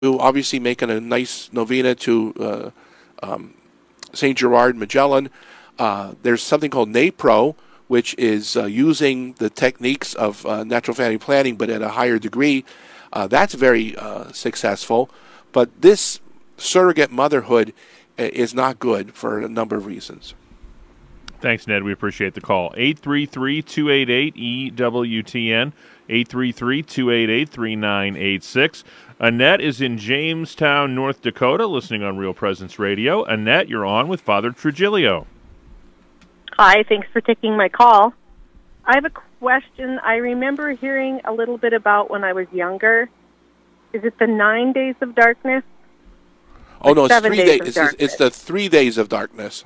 We'll obviously making a nice novena to St. Gerard Magellan. There's something called NAPRO, which is using the techniques of natural family planning, but at a higher degree. That's very successful. But this surrogate motherhood is not good for a number of reasons. Thanks, Ned. We appreciate the call. 833-288-EWTN, 833-288-3986. Annette is in Jamestown, North Dakota, listening on Real Presence Radio. Annette, you're on with Father Trujillo. Hi, thanks for taking my call. I have a question. I remember hearing a little bit about when I was younger. Is it the 9 days of darkness? Oh, no, it's 7 3 days. days. It's the 3 days of darkness.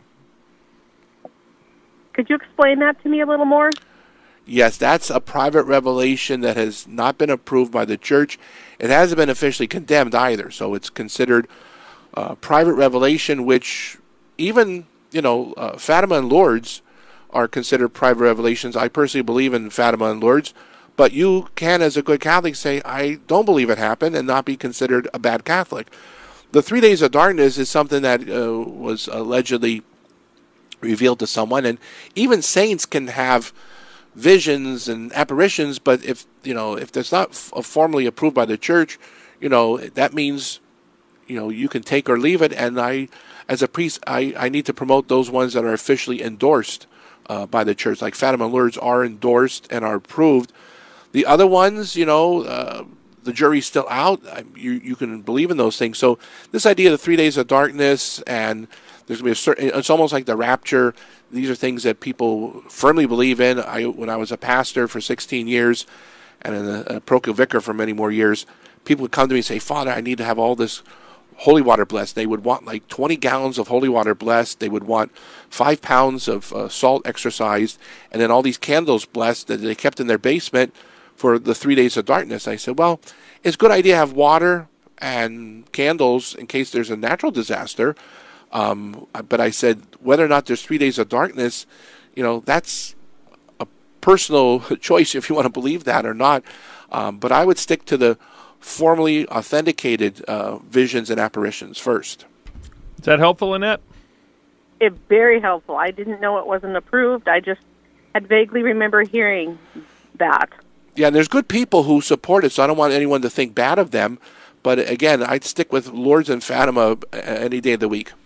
Could you explain that to me a little more? Yes, that's a private revelation that has not been approved by the church. It hasn't been officially condemned either, so it's considered private revelation, which even, Fatima and Lourdes are considered private revelations. I personally believe in Fatima and Lourdes, but you can, as a good Catholic, say, I don't believe it happened and not be considered a bad Catholic. The 3 days of darkness is something that was allegedly revealed to someone, and even saints can have visions and apparitions, but if that's not formally approved by the church, that means you can take or leave it. And I, as a priest, I need to promote those ones that are officially endorsed by the church, like Fatima and Lourdes are endorsed and are approved. The other ones, the jury's still out. You can believe in those things. So this idea of the 3 days of darkness, and there's going to be it's almost like the rapture. These are things that people firmly believe in. When I was a pastor for 16 years and a parochial vicar for many more years, people would come to me and say, Father, I need to have all this holy water blessed. They would want like 20 gallons of holy water blessed. They would want 5 pounds of salt exorcised, and then all these candles blessed that they kept in their basement for the 3 days of darkness. I said, well, it's a good idea to have water and candles in case there's a natural disaster. But I said, whether or not there's 3 days of darkness, that's a personal choice if you want to believe that or not. But I would stick to the formally authenticated visions and apparitions first. Is that helpful, Annette? It's very helpful. I didn't know it wasn't approved. I just had vaguely remember hearing that. Yeah, and there's good people who support it, so I don't want anyone to think bad of them. But again, I'd stick with Lourdes and Fatima any day of the week.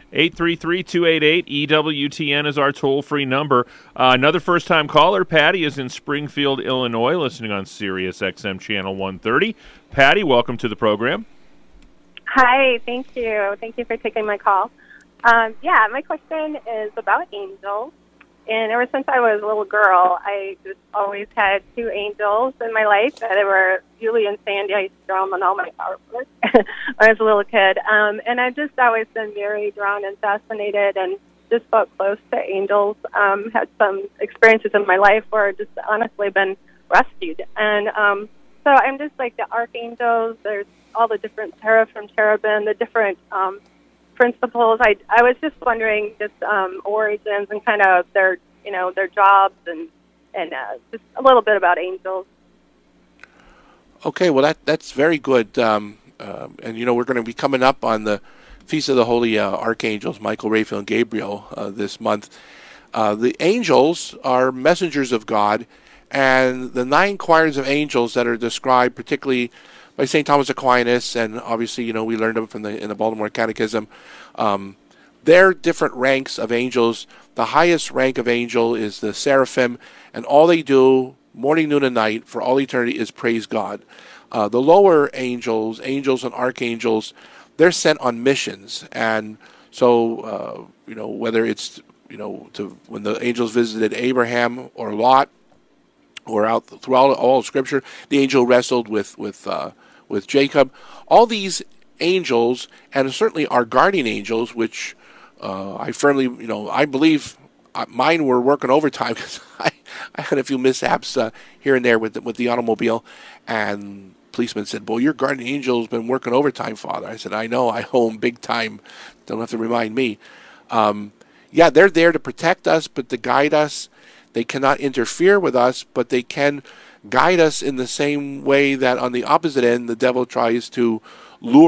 833-288-EWTN is our toll-free number. Another first-time caller, Patty, is in Springfield, Illinois, listening on Sirius XM Channel 130. Patty, welcome to the program. Hi, thank you. Thank you for taking my call. My question is about angels. And ever since I was a little girl, I just always had 2 angels in my life. They were Julie and Sandy. I used to draw them on all my artwork when I was a little kid. And I've just always been very drawn and fascinated and just felt close to angels. Had some experiences in my life where I've just honestly been rescued. And so I'm just like the archangels. There's all the different seraphim, cherubim, the different principles. I was just wondering just origins and kind of their jobs and just a little bit about angels. Okay, well that's very good. And we're going to be coming up on the Feast of the Holy Archangels, Michael, Raphael, and Gabriel this month. The angels are messengers of God, and the 9 choirs of angels that are described particularly by St. Thomas Aquinas, and obviously, we learned them in the Baltimore Catechism. They're different ranks of angels. The highest rank of angel is the seraphim, and all they do, morning, noon, and night, for all eternity, is praise God. The lower angels and archangels, they're sent on missions, and so, whether it's, when the angels visited Abraham or Lot, or out throughout all of Scripture, the angel wrestled with Jacob. All these angels, and certainly our guardian angels, which I firmly, I believe mine were working overtime because I had a few mishaps here and there with the automobile, and policeman said, "Well, your guardian angel's been working overtime, Father." I said, "I know, I owe him big time. Don't have to remind me." They're there to protect us, but to guide us. They cannot interfere with us, but they can guide us in the same way that on the opposite end, the devil tries to lure